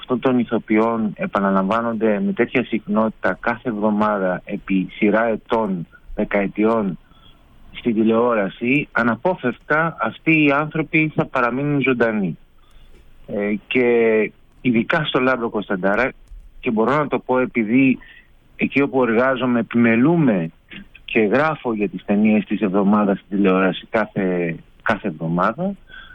αυτών των ηθοποιών επαναλαμβάνονται με τέτοια συχνότητα κάθε εβδομάδα επί σειρά ετών, δεκαετιών στη τηλεόραση, αναπόφευκτα αυτοί οι άνθρωποι θα παραμείνουν ζωντανοί. Και ειδικά στο Λάμπρο Κωνσταντάρα, και μπορώ να το πω επειδή εκεί όπου εργάζομαι επιμελούμε και γράφω για τις ταινίες της εβδομάδας στην τηλεόραση κάθε εβδομάδα,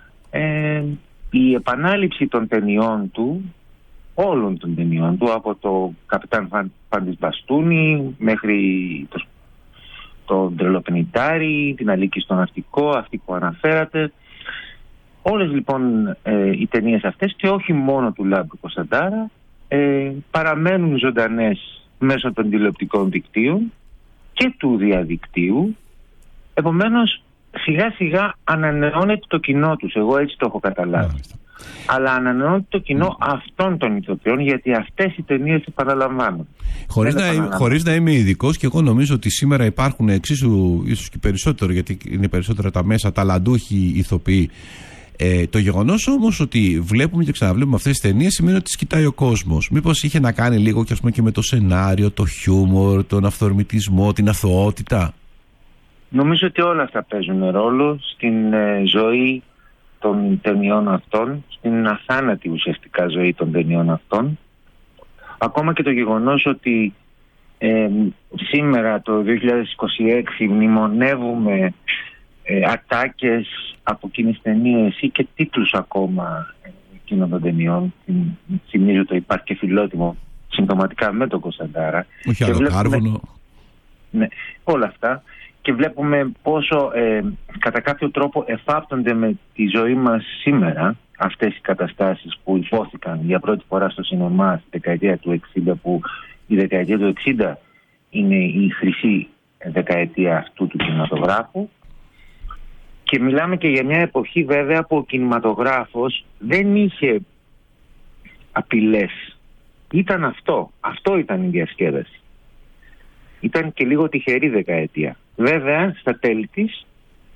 η επανάληψη των ταινιών του, όλων των ταινιών του, από το Καπιτάν Φαντισμπαστούνι μέχρι τον Τρελοπενητάρη, την Αλίκη στο Ναυτικό, αυτή που αναφέρατε, όλες λοιπόν οι ταινίες αυτές, και όχι μόνο του Λάμπρου Κωνσταντάρα, παραμένουν ζωντανές μέσω των τηλεοπτικών δικτύων και του διαδικτύου. Επομένως σιγά σιγά ανανεώνεται το κοινό τους, εγώ έτσι το έχω καταλάβει. Αλλά ανανεώνεται το κοινό αυτών των ηθοποιών, γιατί αυτές οι ταινίες επαναλαμβάνουν. Χωρίς να είμαι ειδικός, και εγώ νομίζω ότι σήμερα υπάρχουν εξίσου, ίσως και περισσότερο, γιατί είναι περισσότερα τα μέσα, ταλαντούχοι ηθοποιοί. Το γεγονός όμως ότι βλέπουμε και ξαναβλέπουμε αυτές τις ταινίες σημαίνει ότι τις κοιτάει ο κόσμος. Μήπως είχε να κάνει λίγο και με το σενάριο, το χιούμορ, τον αυθορμητισμό, την αθωότητα? Νομίζω ότι όλα αυτά παίζουν ρόλο στην ζωή των ταινιών αυτών, στην αθάνατη ουσιαστικά ζωή των ταινιών αυτών. Ακόμα και το γεγονός ότι σήμερα το 2026 μνημονεύουμε ατάκες από εκείνες ταινίες ή και τίτλους ακόμα εκείνων των ταινιών. Θυμίζω ότι υπάρχει και φιλότιμο συμπτωματικά με τον Κωνσταντάρα. Όχι άλλο κάρβουνο. Ναι, όλα αυτά. Και βλέπουμε πόσο κατά κάποιο τρόπο εφάπτονται με τη ζωή μας σήμερα αυτές οι καταστάσεις που υπόθηκαν για πρώτη φορά στο σινεμά στη δεκαετία του 60, που η δεκαετία του 60 είναι η χρυσή δεκαετία αυτού του κινηματογράφου. Και μιλάμε και για μια εποχή βέβαια που ο κινηματογράφος δεν είχε απειλές. Ήταν αυτό ήταν η διασκέδαση. Ήταν και λίγο τυχερή δεκαετία. Βέβαια, στα τέλη της,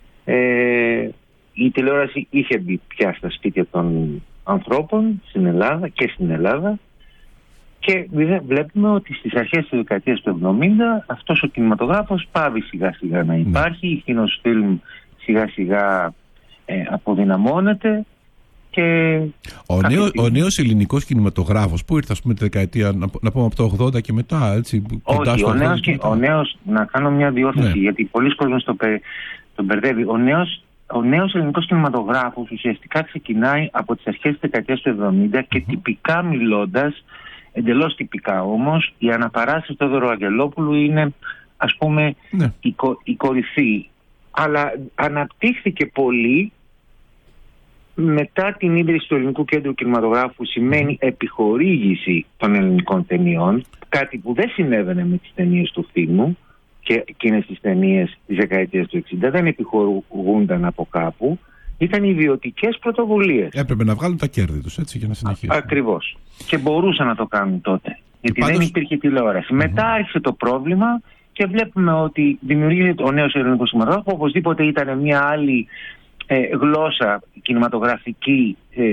η τηλεόραση είχε μπει πια στα σπίτια των ανθρώπων στην Ελλάδα και βλέπουμε ότι στις αρχές της δεκαετίας του 70 αυτός ο κινηματογράφος πάβει σιγά σιγά να υπάρχει, η κινοσφίλμ σιγά σιγά αποδυναμώνεται. Και ο νέος ελληνικός κινηματογράφος που ήρθε, ας πούμε, τη δεκαετία, να πούμε από το 80 και μετά, έτσι? Όχι, ο νέος, να κάνω μια διόρθωση, γιατί πολλοί κόσμος τον μπερδεύει. Ο νέος ελληνικός κινηματογράφος ουσιαστικά ξεκινάει από τις αρχές της δεκαετίας του 70 και τυπικά μιλώντας, εντελώς τυπικά όμως, η αναπαράσταση του Θόδωρου Αγγελόπουλου είναι, ας πούμε, η κορυφή. Αλλά αναπτύχθηκε πολύ μετά την ίδρυση του Ελληνικού Κέντρου Κινηματογράφου, που σημαίνει επιχορήγηση των ελληνικών ταινιών, κάτι που δεν συνέβαινε με τις ταινίες του Θήμου και εκείνες τις ταινίες της δεκαετίας του 60, δεν επιχορηγούνταν από κάπου, ήταν ιδιωτικές πρωτοβουλίες. Έπρεπε να βγάλουν τα κέρδη τους, έτσι, για να συνεχίσουν. Ακριβώς. Και μπορούσαν να το κάνουν τότε, γιατί δεν υπήρχε τηλεόραση. Μετά άρχισε το πρόβλημα και βλέπουμε ότι δημιουργείται ο νέος ελληνικός κινηματογράφος, που οπωσδήποτε ήταν μια άλλη γλώσσα κινηματογραφική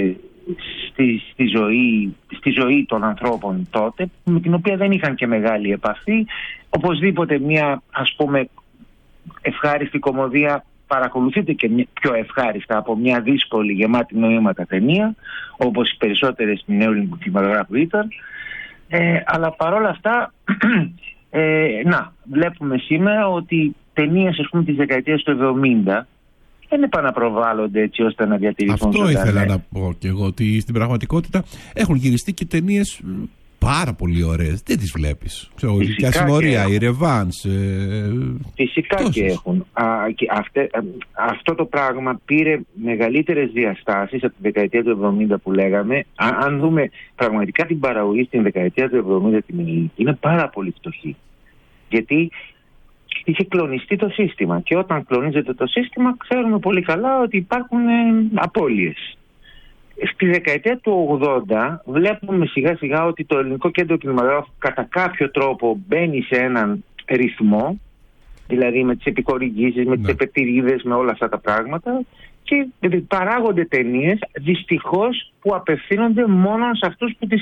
στη ζωή των ανθρώπων τότε, με την οποία δεν είχαν και μεγάλη επαφή. Οπωσδήποτε μια, ας πούμε, ευχάριστη κωμωδία παρακολουθείται και πιο ευχάριστα από μια δύσκολη γεμάτη νοήματα ταινία, όπως οι περισσότερες του νέου ελληνικού κινηματογράφου ήταν. Αλλά παρόλα αυτά βλέπουμε σήμερα ότι ταινίες, ας πούμε, της δεκαετίας του 70 δεν επαναπροβάλλονται έτσι ώστε να διατηρηθούν. Αυτό ήθελα να πω και εγώ, ότι στην πραγματικότητα έχουν γυριστεί και ταινίες πάρα πολύ ωραίες. Δεν τις βλέπεις. Η Ασημωρία, η Ρεβάνς. Φυσικά και έχουν. Αυτό το πράγμα πήρε μεγαλύτερες διαστάσεις από τη δεκαετία του 70 που λέγαμε. Αν δούμε πραγματικά την παραγωγή στην δεκαετία του 70 την ελληνική, είναι πάρα πολύ φτωχή. Γιατί είχε κλονιστεί το σύστημα, και όταν κλονίζεται το σύστημα ξέρουμε πολύ καλά ότι υπάρχουν απώλειες. Στη δεκαετία του 80 βλέπουμε σιγά σιγά ότι το Ελληνικό Κέντρο Κινηματογράφου κατά κάποιο τρόπο μπαίνει σε έναν ρυθμό, δηλαδή με τις επιχορηγήσεις, με τις επετηρίδες, με όλα αυτά τα πράγματα, και παράγονται ταινίες δυστυχώς που απευθύνονται μόνο σε αυτούς που τις